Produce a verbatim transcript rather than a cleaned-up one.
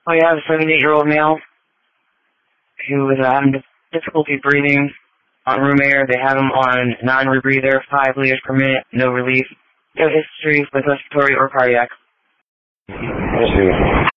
Oh, yeah, a seventy-eight-year-old male who was uh, having difficulty breathing on room air. They have him on non-rebreather, five liters per minute, no relief. No history with respiratory or cardiac. Let's see.